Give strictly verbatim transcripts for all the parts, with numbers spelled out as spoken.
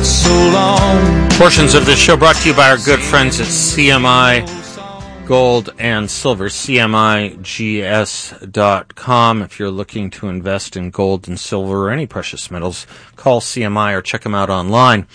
so long. Portions of this show brought to you by our good friends at C M I Gold and Silver, C M I G S dot com. If you're looking to invest in gold and silver or any precious metals, call C M I or check them out online.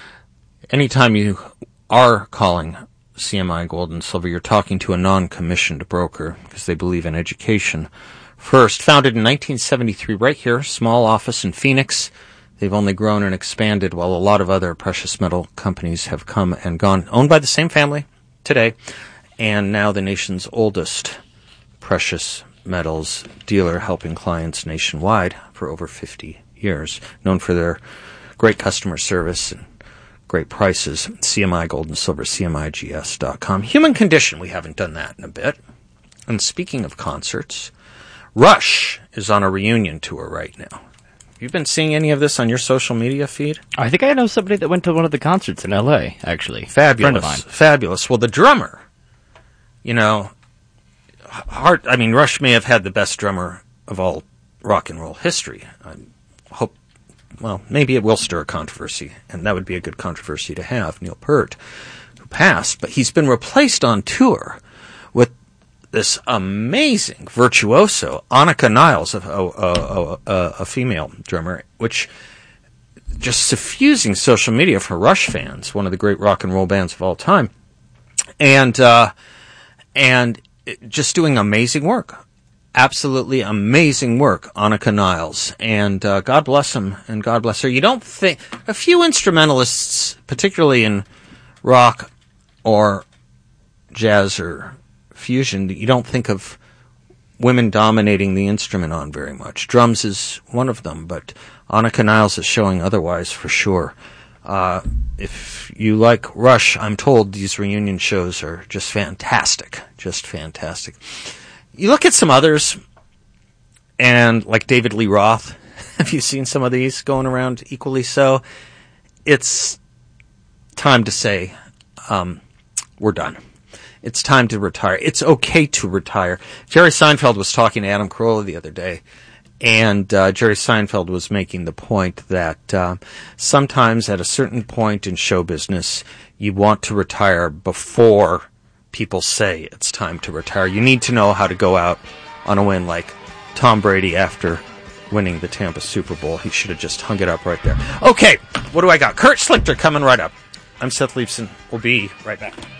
Anytime you are calling C M I Gold and Silver, you're talking to a non-commissioned broker because they believe in education first. Founded in nineteen seventy-three right here, small office in Phoenix. They've only grown and expanded while a lot of other precious metal companies have come and gone. Owned by the same family today, and now the nation's oldest precious metals dealer, helping clients nationwide for over fifty years. Known for their great customer service and great prices. C M I Gold and Silver, C M I G S dot com. Human Condition, we haven't done that in a bit. And speaking of concerts, Rush is on a reunion tour right now. You've been seeing any of this on your social media feed? I think I know somebody that went to one of the concerts in L A, actually. Fabulous. Friend of mine. Fabulous. Well, the drummer, you know, hard, I mean, Rush may have had the best drummer of all rock and roll history. I hope, well, maybe it will stir a controversy, and that would be a good controversy to have, Neil Peart, who passed, but he's been replaced on tour with this amazing virtuoso, Annika Niles, a, a, a, a, a female drummer, which just suffusing social media for Rush fans, one of the great rock and roll bands of all time, and uh, and just doing amazing work, absolutely amazing work, Annika Niles, and uh, God bless him and God bless her. You don't think a few instrumentalists, particularly in rock or jazz or fusion, you don't think of women dominating the instrument on very much. Drums is one of them, but Annika Niles is showing otherwise for sure. Uh, if you like Rush, I'm told these reunion shows are just fantastic, just fantastic. You look at some others, and like David Lee Roth, have you seen some of these going around equally so? It's time to say, um, we're done. It's time to retire. It's okay to retire. Jerry Seinfeld was talking to Adam Carolla the other day, and uh, Jerry Seinfeld was making the point that uh, sometimes at a certain point in show business, you want to retire before people say it's time to retire. You need to know how to go out on a win, like Tom Brady after winning the Tampa Super Bowl. He should have just hung it up right there. Okay, what do I got? Kurt Schlichter coming right up. I'm Seth Leibson. We'll be right back.